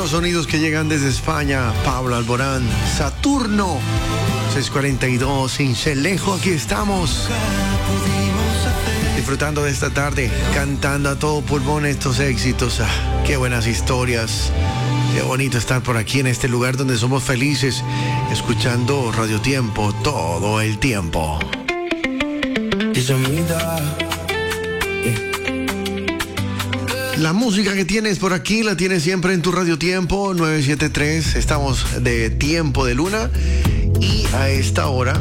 buenos sonidos que llegan desde España. Pablo Alborán, Saturno, 6:42, Cincelejo, aquí estamos. Disfrutando de esta tarde, cantando a todo pulmón estos éxitos. Qué buenas historias. Qué bonito estar por aquí en este lugar donde somos felices, escuchando Radio Tiempo todo el tiempo. La música que tienes por aquí la tienes siempre en tu Radio Tiempo 973. Estamos de Tiempo de Luna y a esta hora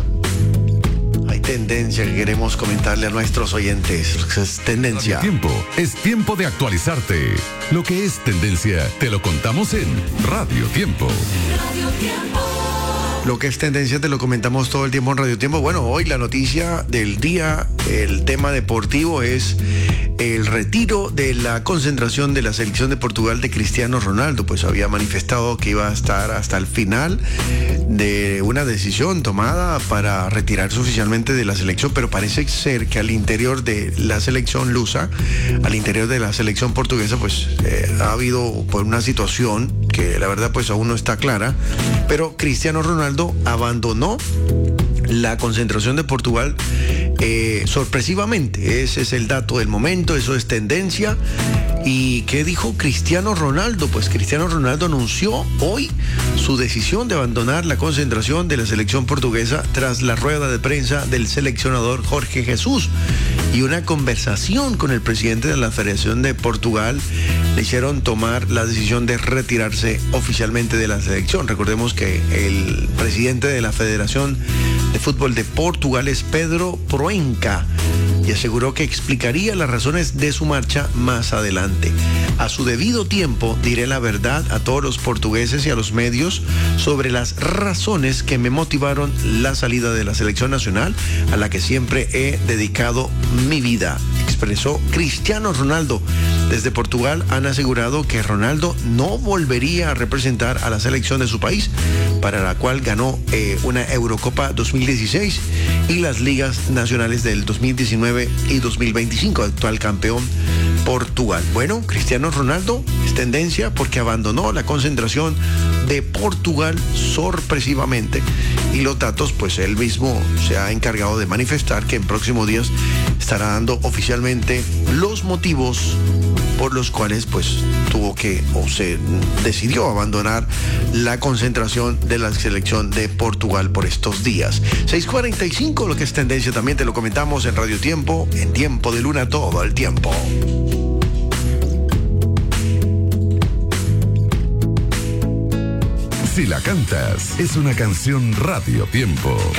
hay tendencia que queremos comentarle a nuestros oyentes. Es tendencia. Radio Tiempo, es tiempo de actualizarte. Lo que es tendencia te lo contamos en Radio Tiempo. Radio Tiempo. Lo que es tendencia te lo comentamos todo el tiempo en Radio Tiempo. Bueno, hoy la noticia del día, el tema deportivo es el retiro de la concentración de la selección de Portugal de Cristiano Ronaldo. Pues había manifestado que iba a estar hasta el final de una decisión tomada para retirarse oficialmente de la selección, pero parece ser que al interior de la selección lusa, al interior de la selección portuguesa, pues ha habido pues, una situación que la verdad pues aún no está clara, pero Cristiano Ronaldo abandonó la concentración de Portugal sorpresivamente. Ese es el dato del momento, eso es tendencia. ¿Y qué dijo Cristiano Ronaldo? Pues Cristiano Ronaldo anunció hoy su decisión de abandonar la concentración de la selección portuguesa tras la rueda de prensa del seleccionador Jorge Jesús y una conversación con el presidente de la Federación de Portugal le hicieron tomar la decisión de retirarse oficialmente de la selección. Recordemos que el presidente de la Federación de Fútbol de Portugal es Pedro Proença y aseguró que explicaría las razones de su marcha más adelante. A su debido tiempo diré la verdad a todos los portugueses y a los medios sobre las razones que me motivaron la salida de la selección nacional a la que siempre he dedicado mi vida, expresó Cristiano Ronaldo. Desde Portugal han asegurado que Ronaldo no volvería a representar a la selección de su país, para la cual ganó una Eurocopa 2016 y las ligas nacionales del 2019 y 2025, actual campeón Portugal. Bueno, Cristiano Ronaldo es tendencia porque abandonó la concentración de Portugal sorpresivamente y los datos, pues él mismo se ha encargado de manifestar que en próximos días estará dando oficialmente los motivos por los cuales pues tuvo que o se decidió abandonar la concentración de la selección de Portugal por estos días. 6:45, lo que es tendencia también te lo comentamos en Radio Tiempo, en Tiempo de Luna todo el tiempo. Si la cantas, es una canción Radio Tiempo.